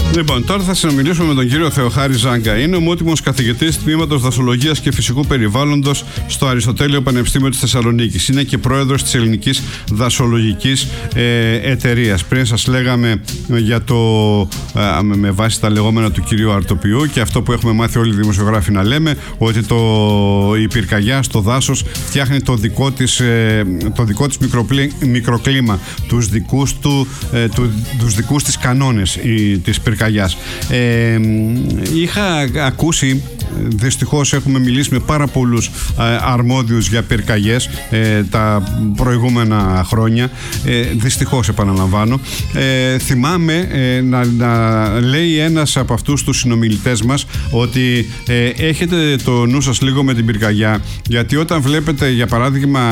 Λοιπόν, τώρα θα συνομιλήσουμε με τον κύριο Θεοχάρη Ζάγκα. Είναι ομότιμος καθηγητής τμήματος Δασολογίας και Φυσικού Περιβάλλοντος στο Αριστοτέλειο Πανεπιστήμιο της Θεσσαλονίκης. Είναι και πρόεδρος της Ελληνικής Δασολογικής Εταιρείας. Πριν σας λέγαμε για το, με βάση τα λεγόμενα του κυρίου Αρτοπιού και αυτό που έχουμε μάθει όλοι οι δημοσιογράφοι να λέμε, ότι η πυρκαγιά στο δάσος φτιάχνει το δικό της μικροκλίμα, τους δικούς της κανόνες της πυρκαγιάς. Είχα ακούσει, δυστυχώς έχουμε μιλήσει με πάρα πολλούς αρμόδιους για πυρκαγιές τα προηγούμενα χρόνια, δυστυχώς επαναλαμβάνω. Θυμάμαι να λέει ένας από αυτούς τους συνομιλητές μας ότι έχετε το νου σας λίγο με την πυρκαγιά, γιατί όταν βλέπετε για παράδειγμα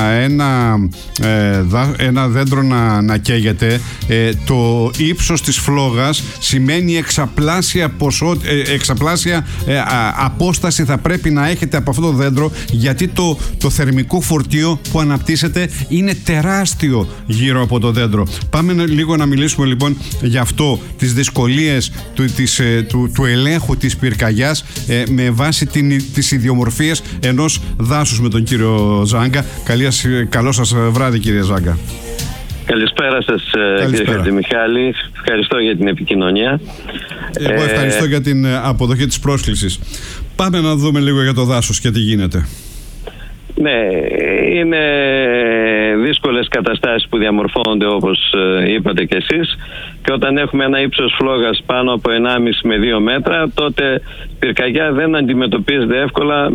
ένα δέντρο να καίγεται, το ύψος της φλόγας σημαίνει εξαπλάσια απόσταση θα πρέπει να έχετε από αυτό το δέντρο, γιατί το θερμικό φορτίο που αναπτύσσεται είναι τεράστιο γύρω από το δέντρο. Πάμε λίγο να μιλήσουμε λοιπόν για αυτό, τις δυσκολίες του ελέγχου της πυρκαγιάς με βάση τις ιδιομορφίες ενός δάσους με τον κύριο Ζάγκα. Καλό σας βράδυ, κύριε Ζάγκα. Καλησπέρα σας, κύριε Χατζημιχάλη. Ευχαριστώ για την επικοινωνία. Εγώ ευχαριστώ για την αποδοχή της πρόσκλησης. Πάμε να δούμε λίγο για το δάσος και τι γίνεται. Ναι, είναι δύσκολες καταστάσεις που διαμορφώνονται, όπως είπατε κι εσείς, και όταν έχουμε ένα ύψος φλόγας πάνω από 1,5 με 2 μέτρα, τότε η πυρκαγιά δεν αντιμετωπίζεται εύκολα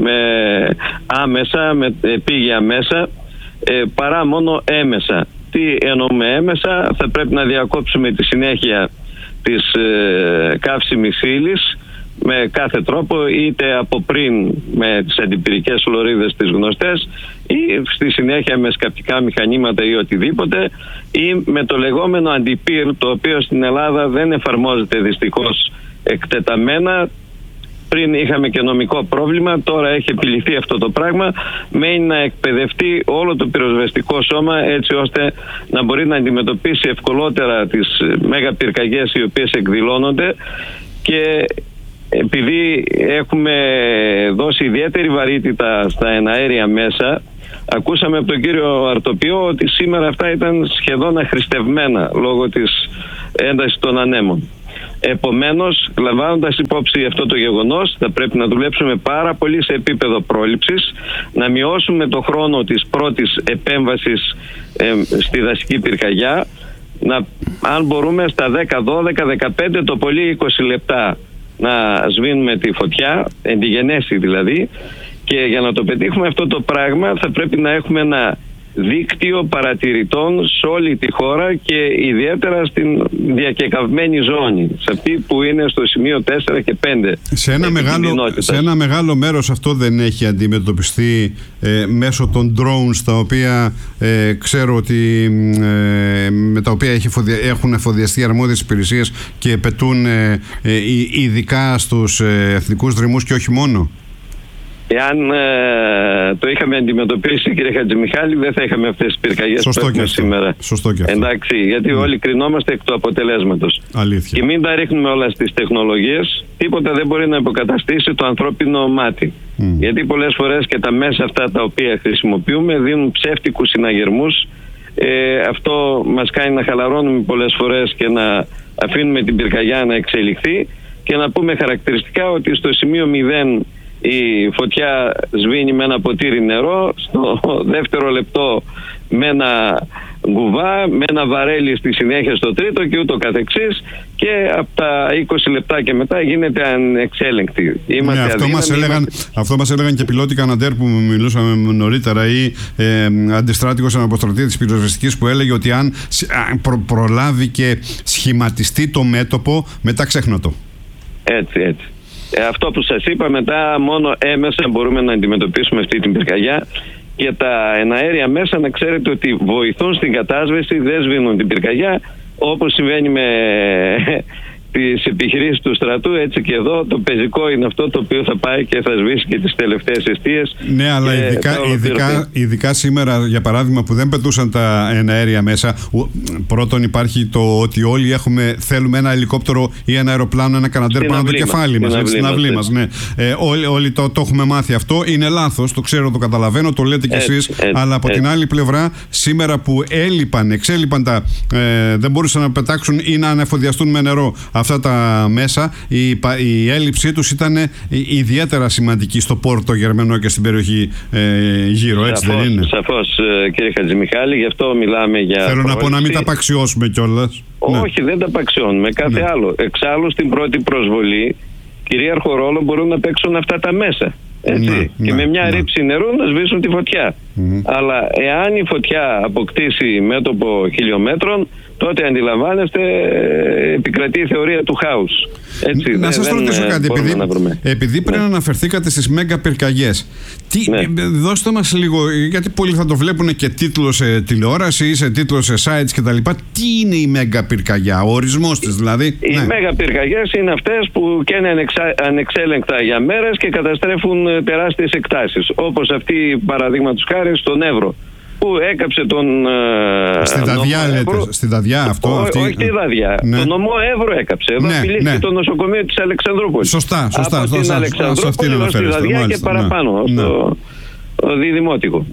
με επίγεια μέσα, παρά μόνο έμεσα. Τι εννοούμε έμεσα? Θα πρέπει να διακόψουμε τη συνέχεια της καύσιμης ύλης με κάθε τρόπο, είτε από πριν με τις αντιπυρικές φλωρίδες τις γνωστές, ή στη συνέχεια με σκαπτικά μηχανήματα ή οτιδήποτε, ή με το λεγόμενο αντιπύρ, το οποίο στην Ελλάδα δεν εφαρμόζεται δυστυχώς εκτεταμένα. Πριν είχαμε και νομικό πρόβλημα, τώρα έχει επιληθεί αυτό το πράγμα. Μένει να εκπαιδευτεί όλο το πυροσβεστικό σώμα, έτσι ώστε να μπορεί να αντιμετωπίσει ευκολότερα τις μεγαπυρκαγιές οι οποίες εκδηλώνονται. Και επειδή έχουμε δώσει ιδιαίτερη βαρύτητα στα εναέρια μέσα, ακούσαμε από τον κύριο Αρτοπιό ότι σήμερα αυτά ήταν σχεδόν αχρηστευμένα λόγω της έντασης των ανέμων. Επομένως, λαμβάνοντας υπόψη αυτό το γεγονός, θα πρέπει να δουλέψουμε πάρα πολύ σε επίπεδο πρόληψης, να μειώσουμε το χρόνο της πρώτης επέμβασης στη δασική πυρκαγιά, αν μπορούμε στα 10, 12, 15, το πολύ 20 λεπτά να σβήνουμε τη φωτιά, εν τη γενέση δηλαδή, και για να το πετύχουμε αυτό το πράγμα θα πρέπει να έχουμε ένα δίκτυο παρατηρητών σε όλη τη χώρα και ιδιαίτερα στην διακεκαυμένη ζώνη, σε αυτή που είναι στο σημείο 4 και 5. Σε ένα μεγάλο μέρος αυτό δεν έχει αντιμετωπιστεί μέσω των drones, τα οποία ξέρω ότι με τα οποία έχουν εφοδιαστεί αρμόδιες υπηρεσίες και πετούν ειδικά στους εθνικούς δρυμούς και όχι μόνο. Εάν το είχαμε αντιμετωπίσει, κύριε Χατζημιχάλη, δεν θα είχαμε αυτές τις πυρκαγιές που έχουμε σήμερα. Σωστό και αυτό. Εντάξει, γιατί όλοι κρινόμαστε εκ του αποτελέσματος. Αλήθεια. Και μην τα ρίχνουμε όλα στις τεχνολογίες. Τίποτα δεν μπορεί να υποκαταστήσει το ανθρώπινο μάτι. Γιατί πολλές φορές και τα μέσα αυτά τα οποία χρησιμοποιούμε δίνουν ψεύτικους συναγερμούς. Αυτό μας κάνει να χαλαρώνουμε πολλές φορές και να αφήνουμε την πυρκαγιά να εξελιχθεί. Και να πούμε χαρακτηριστικά ότι στο σημείο 0 η φωτιά σβήνει με ένα ποτήρι νερό, στο δεύτερο λεπτό με ένα γκουβά, με ένα βαρέλι στη συνέχεια στο τρίτο και ούτω καθεξής, και από τα 20 λεπτά και μετά γίνεται ανεξέλεγκτη. Αυτό μας έλεγαν και πιλότοι Καναντέρ που μιλούσαμε νωρίτερα, ή αντιστράτηγος αναποστρατή της πυροσβεστικής, που έλεγε ότι αν προλάβει και σχηματιστεί το μέτωπο, μετά ξέχνατο. Έτσι. Αυτό που σας είπα, μετά μόνο έμεσα μπορούμε να αντιμετωπίσουμε αυτή την πυρκαγιά, και τα εναέρια μέσα να ξέρετε ότι βοηθούν στην κατάσβεση, δεν σβήνουν την πυρκαγιά, όπως συμβαίνει τις επιχειρήσεις του στρατού, έτσι και εδώ το πεζικό είναι αυτό το οποίο θα πάει και θα σβήσει και τις τελευταίες εστίες. Ναι, αλλά ειδικά σήμερα, για παράδειγμα, που δεν πετούσαν τα εναέρια μέσα, πρώτον υπάρχει το ότι όλοι θέλουμε ένα ελικόπτερο ή ένα αεροπλάνο, ένα καναντέρ πάνω από το κεφάλι μας, στην αυλή μας. Ναι. Όλοι το έχουμε μάθει αυτό. Είναι λάθος, το ξέρω, το καταλαβαίνω, το λέτε κι εσείς. Αλλά από την άλλη πλευρά, σήμερα που εξέλιπαν δεν μπορούσαν να πετάξουν ή να ανεφοδιαστούν με νερό αυτά τα μέσα, η έλλειψή τους ήταν ιδιαίτερα σημαντική στο Πόρτο Γερμανό και στην περιοχή γύρω, έτσι δεν είναι? Σαφώς, κύριε Χατζημιχάλη, γι' αυτό μιλάμε για θέλω να πω να μην τα απαξιώσουμε κιόλας. Όχι, δεν τα απαξιώνουμε, κάθε άλλο. Εξάλλου στην πρώτη προσβολή κυρίαρχο ρόλο μπορούν να παίξουν αυτά τα μέσα. Έτσι. Και με μια ρήψη νερού να σβήσουν τη φωτιά. Αλλά εάν η φωτιά αποκτήσει μέτωπο χιλιόμετρων, τότε αντιλαμβάνεστε επικρατεί η θεωρία του χάους. Έτσι, να σας ρωτήσω κάτι, επειδή πριν αναφερθήκατε στις μέγα πυρκαγιές, δώστε μας λίγο, γιατί πολλοί θα το βλέπουν και τίτλο σε τηλεόραση ή σε τίτλο σε sites κτλ. Τι είναι η μέγα πυρκαγιά, ο ορισμός της δηλαδή? Οι μέγα πυρκαγιές είναι αυτές που καίνε ανεξέλεγκτα για μέρες και καταστρέφουν τεράστιες εκτάσεις, όπως αυτή παραδείγματος χάρη στον Εύρο, που έκαψε τον στη Δαδιά, λέτε, στη Δαδιά αυτό? Όχι τη Δαδιά, τον νομό Εύρο έκαψε. Εδώ απειλήθηκε το νοσοκομείο της Αλεξανδρούπολης. Σωστά. Από την Αλεξανδρούπολη στη Δαδιά και παραπάνω, στο Διδημότικο.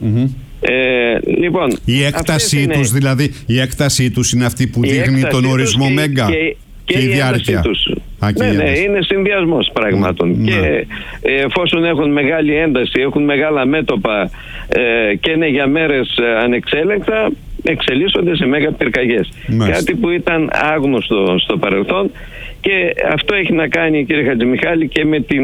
Λοιπόν, η έκτασή τους, δηλαδή, η έκτασή τους είναι αυτή που δείχνει τον ορισμό μέγα και η διάρκεια. Ναι, είναι συνδυασμός πραγμάτων. Και εφόσον έχουν μεγάλη ένταση, έχουν μεγάλα μέτωπα και είναι για μέρες ανεξέλεγκτα, εξελίσσονται σε μέγα πυρκαγιές. Κάτι που ήταν άγνωστο στο παρελθόν, και αυτό έχει να κάνει, κύριε Χατζημιχάλη, και με την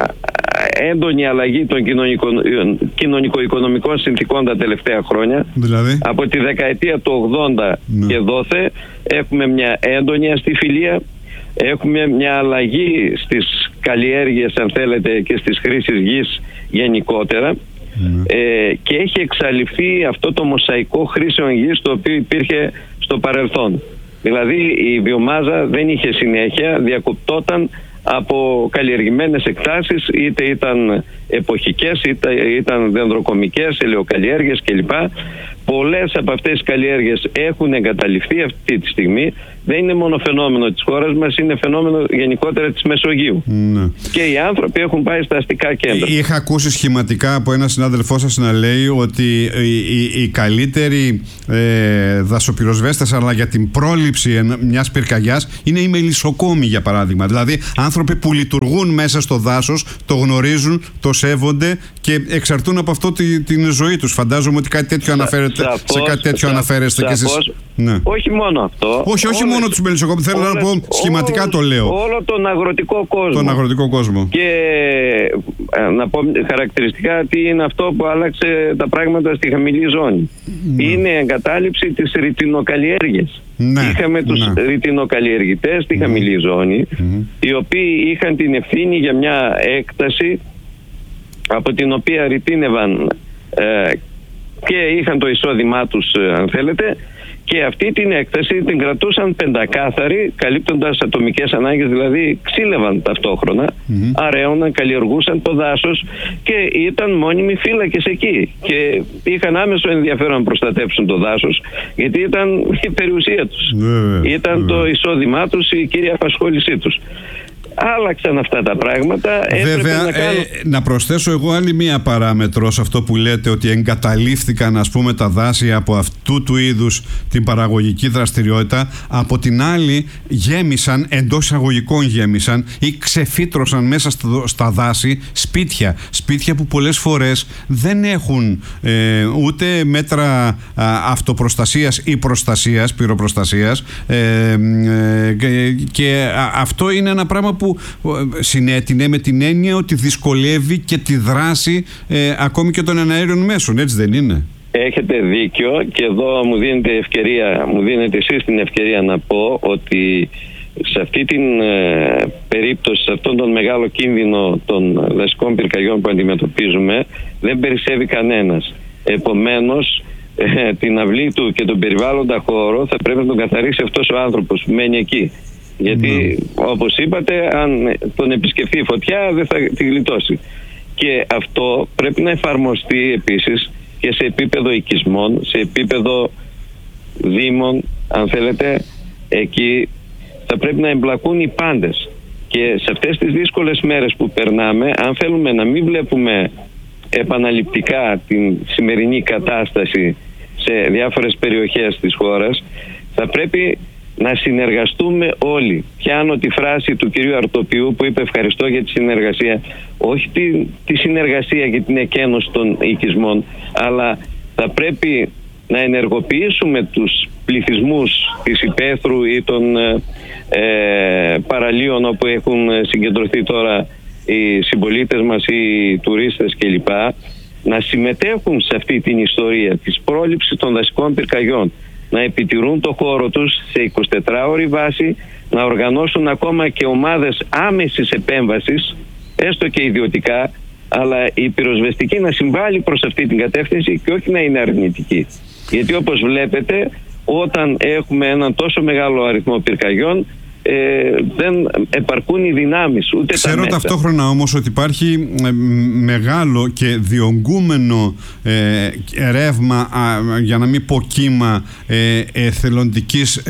έντονη αλλαγή των κοινωνικο-οικονομικών συνθήκων τα τελευταία χρόνια. Δηλαδή? Από τη δεκαετία του 80 και δόθε έχουμε μια έντονη αστιφιλία, έχουμε μια αλλαγή στις καλλιέργειες, αν θέλετε, και στις χρήσεις γης γενικότερα, και έχει εξαλειφθεί αυτό το μοσαϊκό χρήσεων γης το οποίο υπήρχε στο παρελθόν. Δηλαδή η βιομάζα δεν είχε συνέχεια, διακοπτόταν από καλλιεργημένες εκτάσεις, είτε ήταν εποχικές, είτε ήταν δενδροκομικές, ελαιοκαλλιέργειες κλπ. Πολλές από αυτές τις καλλιέργειες έχουν εγκαταλειφθεί αυτή τη στιγμή. Δεν είναι μόνο φαινόμενο της χώρας μας, είναι φαινόμενο γενικότερα της Μεσογείου. Και οι άνθρωποι έχουν πάει στα αστικά κέντρα. Είχα ακούσει σχηματικά από ένα συνάδελφό σας να λέει ότι οι καλύτεροι δασοπυροσβέστες, αλλά για την πρόληψη μιας πυρκαγιάς, είναι οι μελισσοκόμοι, για παράδειγμα. Δηλαδή άνθρωποι που λειτουργούν μέσα στο δάσος, το γνωρίζουν, το σέβονται και εξαρτούν από αυτό την ζωή τους. Φαντάζομαι ότι κάτι τέτοιο σε κάτι τέτοιο αναφέρεστε και εσείς. Όχι μόνο αυτό. Όχι μόνο τους μελισσοκόμους, θέλω να πω σχηματικά το λέω. Όλο τον αγροτικό κόσμο. Τον αγροτικό κόσμο. Και να πω χαρακτηριστικά τι είναι αυτό που άλλαξε τα πράγματα στη χαμηλή ζώνη. Είναι η εγκατάλειψη της ρητινοκαλλιέργειας. Είχαμε τους ρητινοκαλλιεργητές στη χαμηλή ζώνη, οι οποίοι είχαν την ευθύνη για μια έκταση από την οποία ρητίνευαν και είχαν το εισόδημά τους, αν θέλετε, και αυτή την έκταση την κρατούσαν πεντακάθαρη, καλύπτοντας ατομικές ανάγκες, δηλαδή ξύλευαν ταυτόχρονα, αραίωναν, καλλιεργούσαν το δάσος και ήταν μόνιμοι φύλακες εκεί και είχαν άμεσο ενδιαφέρον να προστατεύσουν το δάσος, γιατί ήταν η περιουσία τους, ήταν το εισόδημά τους, η κύρια απασχόλησή τους. Άλλαξαν αυτά τα πράγματα. Βέβαια, να προσθέσω εγώ άλλη μία παράμετρο σε αυτό που λέτε, ότι εγκαταλείφθηκαν, ας πούμε, τα δάση από αυτού του είδους την παραγωγική δραστηριότητα. Από την άλλη γέμισαν, εντός εισαγωγικών γέμισαν ή ξεφύτρωσαν μέσα στα δάση σπίτια που πολλές φορές δεν έχουν ούτε μέτρα αυτοπροστασίας ή προστασίας, πυροπροστασίας, και αυτό είναι ένα πράγμα που συνέτεινε με την έννοια ότι δυσκολεύει και τη δράση ακόμη και των εναέριων μέσων, έτσι δεν είναι? Έχετε δίκιο, και εδώ μου δίνετε εσείς την ευκαιρία να πω ότι σε αυτή την περίπτωση, σε αυτόν τον μεγάλο κίνδυνο των δασικών πυρκαγιών που αντιμετωπίζουμε, δεν περισσεύει κανένας. Επομένως, την αυλή του και τον περιβάλλοντα χώρο θα πρέπει να τον καθαρίσει αυτός ο άνθρωπος που μένει εκεί. Γιατί όπως είπατε, αν τον επισκεφθεί η φωτιά δεν θα τη γλιτώσει. Και αυτό πρέπει να εφαρμοστεί επίσης και σε επίπεδο οικισμών, σε επίπεδο δήμων, αν θέλετε. Εκεί θα πρέπει να εμπλακούν οι πάντες. Και σε αυτές τις δύσκολες μέρες που περνάμε, αν θέλουμε να μην βλέπουμε επαναληπτικά την σημερινή κατάσταση σε διάφορες περιοχές της χώρας, θα πρέπει να συνεργαστούμε όλοι. Πιάνω τη φράση του κυρίου Αρτοπιού που είπε ευχαριστώ για τη συνεργασία. Όχι τη συνεργασία για την εκένωση των οικισμών, αλλά θα πρέπει να ενεργοποιήσουμε τους πληθυσμούς της υπαίθρου ή των παραλίων όπου έχουν συγκεντρωθεί τώρα οι συμπολίτες μας, οι τουρίστες κλπ. Να συμμετέχουν σε αυτή την ιστορία της πρόληψης των δασικών πυρκαγιών, να επιτηρούν το χώρο τους σε 24ωρη βάση, να οργανώσουν ακόμα και ομάδες άμεσης επέμβασης, έστω και ιδιωτικά, αλλά η πυροσβεστική να συμβάλλει προς αυτή την κατεύθυνση και όχι να είναι αρνητική. Γιατί όπως βλέπετε, όταν έχουμε έναν τόσο μεγάλο αριθμό πυρκαγιών, δεν επαρκούν οι δυνάμεις ούτε Ξέρω τα μέσα. Ταυτόχρονα όμως ότι υπάρχει μεγάλο και διονγκούμενο ρεύμα, για να μην πω κύμα, εθελοντικής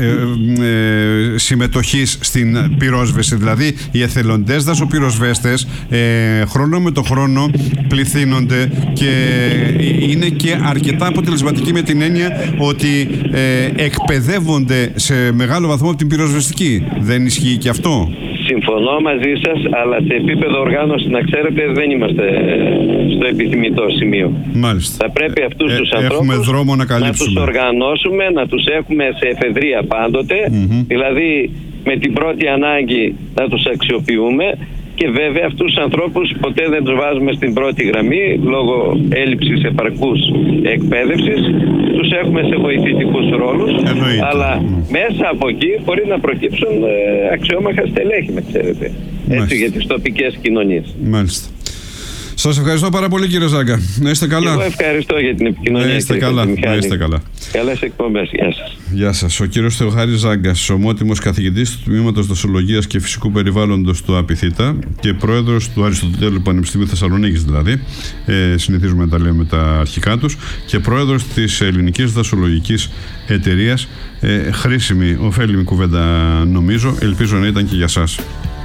συμμετοχής στην πυρόσβεση. Δηλαδή οι εθελοντές δασοπυροσβέστες χρόνο με το χρόνο πληθύνονται και είναι και αρκετά αποτελεσματικοί, με την έννοια ότι εκπαιδεύονται σε μεγάλο βαθμό από την πυροσβεστική. Δεν ισχύει και αυτό? Συμφωνώ μαζί σας, αλλά σε επίπεδο οργάνωση, να ξέρετε, δεν είμαστε στο επιθυμητό σημείο. Μάλιστα. Θα πρέπει αυτούς τους ανθρώπους να τους οργανώσουμε, να τους έχουμε σε εφεδρεία πάντοτε, δηλαδή με την πρώτη ανάγκη να τους αξιοποιούμε. Και βέβαια αυτούς τους ανθρώπους ποτέ δεν τους βάζουμε στην πρώτη γραμμή λόγω έλλειψης επαρκούς εκπαίδευσης. Τους έχουμε σε βοηθητικούς ρόλους. Αλλά μέσα από εκεί μπορεί να προκύψουν αξιόμαχα στελέχη, με ξέρετε. Έτσι, για τις τοπικές κοινωνίες. Μάλιστα. Σας ευχαριστώ πάρα πολύ, κύριε Ζάγκα. Να είστε καλά. Εγώ ευχαριστώ για την επικοινωνία. Να είστε καλά. Να είστε καλά. Καλές εκπομπές. Γεια σας. Γεια σας. Ο κύριος Θεοχάρης Ζάγκας, ομότιμος καθηγητής του Τμήματος Δασολογίας και Φυσικού Περιβάλλοντος του ΑΠΙΘΙΤΑ και πρόεδρος του Αριστοτέλειου Πανεπιστημίου Θεσσαλονίκης, δηλαδή. Συνηθίζουμε να τα λέμε τα αρχικά τους. Και πρόεδρος της Ελληνικής Δασολογικής Εταιρείας. Χρήσιμη, ωφέλιμη κουβέντα, νομίζω. Ελπίζω να ήταν και για σας.